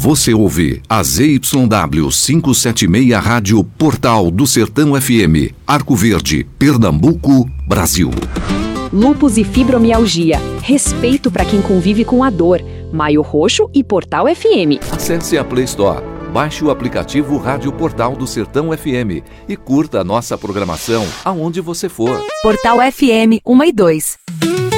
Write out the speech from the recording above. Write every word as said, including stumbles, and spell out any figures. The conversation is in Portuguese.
Você ouve a Z Y W quinhentos e setenta e seis Rádio Portal do Sertão F M, Arco Verde, Pernambuco, Brasil. Lúpus e fibromialgia. Respeito para quem convive com a dor. Maio Roxo e Portal F M. Acesse a Play Store, baixe o aplicativo Rádio Portal do Sertão F M e curta a nossa programação aonde você for. Portal F M um e dois.